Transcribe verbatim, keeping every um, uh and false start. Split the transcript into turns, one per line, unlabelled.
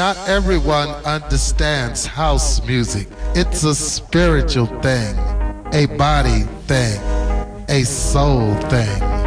Not everyone understands house music. It's a spiritual thing, a body thing, a soul thing.